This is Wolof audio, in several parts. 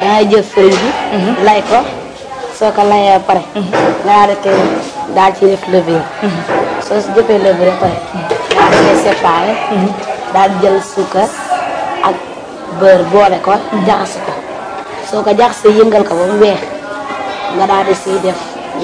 dangay jël fëriñ bi lay ko soo ko layee pare nga daal ci def levure soo si defee levure pare daal di koy séparé daal di jël suukar ak beurre boole ko jaxase ko soo ko jaxasee yëngal ko ba mu weex nga daal di siy def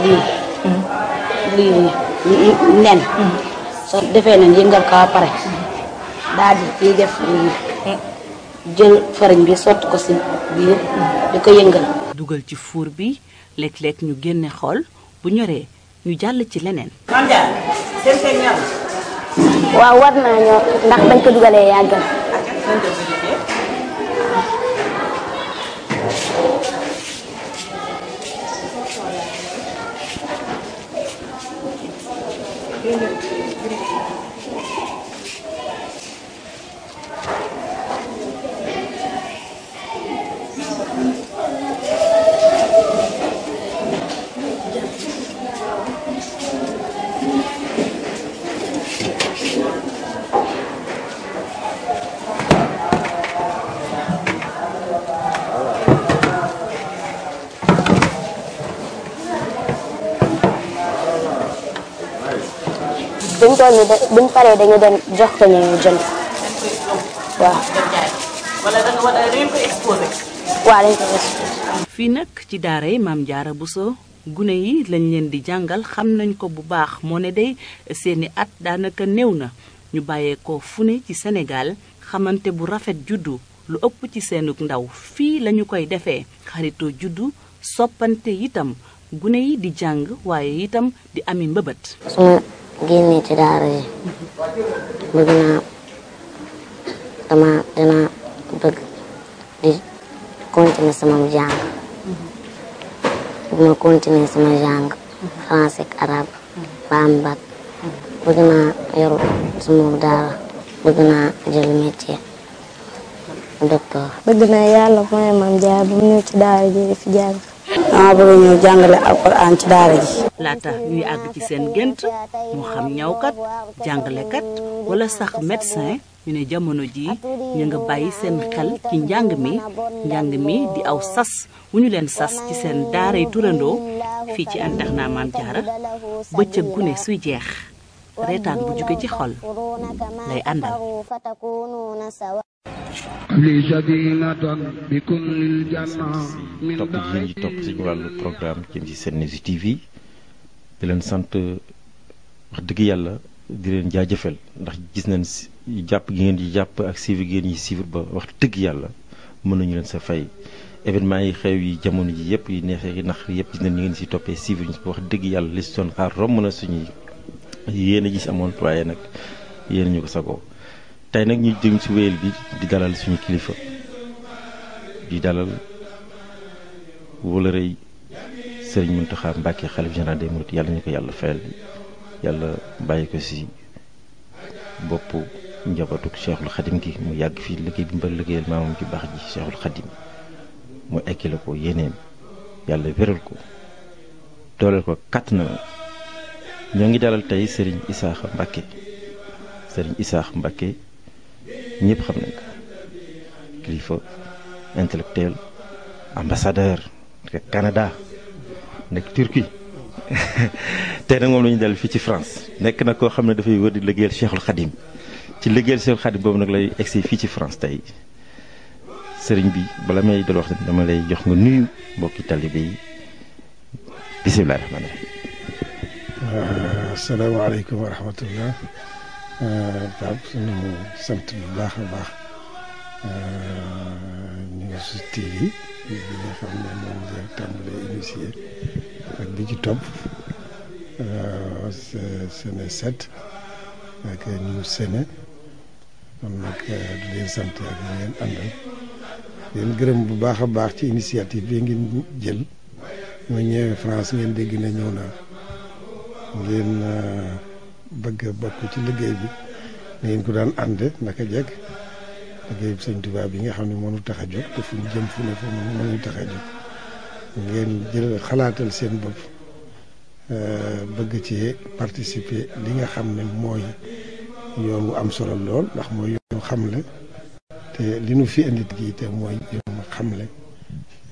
lii nen soo defee nen yëngal ko ba pare daal di ciy def jël farine bi sotti ko si biir di ko yëngal. dugal ci four bi léeg-léeg ñu génne xool bu ñoree ñu jàll ci leneen. Mame Diarra seen seen ñor. waaw war naa ñor ndax bañ ko dugalee yàgg na. buñ paree dañu dem jox ko ñu jënd waaw. wala da ngeen ko exposé. waaw dañ ko exposé. fii nag ci daara yi Mame Diarra Bousso gune yi lañ leen di jàngal xam nañ ko bu baax moo ne day seeni at daanaka néew na ñu bàyyeekoo fu ne ci Sénégal xamante bu rafet juddu lu ëpp ci seenug ndaw fii lañu koy defee xaritoo juddu soppante itam gune yi di jàng waaye itam di ami mbëbët. génne ci daara yi bëgg naa dina bëgg di continuer sama jàng bëgg ma continuer sama jàng français ak arabe ba am bac bëgg naa yoru sama daara bëgg naa jël métier docteur. bëgg naa yàlla mooy Mame Diarra bu mu ñëw ci daara ji di fi jàng. dama bëgg ñëw jàngale alxuraan ci daara ji. laata ñuy àgg ci seen gént moo xam ñawkat jàngalekat wala sax médecin ñu ne jamono ji ñu nga bàyyi seen xel ci njàng mi di aw sas wu ñu leen sas ci seen daaray turandoo fii ci internat Mame Diarra bëccëg gune suy jeex reetaan bu jóge ci xol lay àndal. topp ji ngeen di topp suñu wàllu programme jëm ci Sen News TV di leen sant wax dëgg yàlla di leen jaajëfal ndax gis nañ jàpp gi ngeen di jàpp ak suivre gi ngeen ñi suivre ba wax dëgg yàlla mën nañu leen sa fay événement yi xew yi jamono ji yëpp yi neexee yi nax yëpp gis nañ ñu ngeen si toppee suivre ñu wax dëgg yàlla li si doon xaar romb na suñuy yéen a gis amoon waaye nag yéen ñu ko sagoo tey nag ñu jëm si wéyal bi di dalal suñu kilifa di dalal wala rëy Serigne Mountakha Mbacké xalif général des mourides yàlla ñu ko yàlla fayal yàlla bàyyi ko si boppu njabootu Cheikhul Khadim gi mu yàgg fii liggéey bi mbal liggéeyal maamam ci baax ji Cheikhul Khadim mu ekki la ko yéeneem yàlla wéral ko dooleel ko kàtt na ñoo ngi dalal tey Serigne Issakha Mbacké Serigne Issakha Mbacké ñëpp xam nañ ko kilifa intellectuel ambassadeur nekk Canada nekk Turquie tey nag moom la ñu dal fii ci France nekk na koo xam ne dafay wër di liggéeyal Cheikhul Khadim ci liggéeyal Cheikhul Khadim boobu nag lay egsi fii ci France tey sëriñ bi bala may dal wax dama lay jox nga nuyu mbokki talibé yi bisimilah rahmaani rahim. asalaamaaleykum wa rahmatullah. Pape suñu sant bu baax a baax News TV bi nga xam ne moom nga tàmbalee initié ak bi ci topp Séné 7 ak News Séné kon nag di leen sant ak ñu ngeen àndal leen gërëm bu baax a baax ci initiative bi ngeen jël ma ñëwee France ngeen dégg na ñëw naa ngeen bëgg a bokk ci liggéey bi ni ngeen ko daan ànde naka jekk liggéey bi Sëñ Tuubaa bi nga xam ne moo ñu tax a jóg te fu ñu jëm fu ne fu moo ñu tax a jóg ngeen jël xalaatal seen bopp bëgg ci participer li nga xam ne mooy yoon wu am solo lool ndax mooy yoonu xamle te li nu fi indi gi te mooy yoonu xamle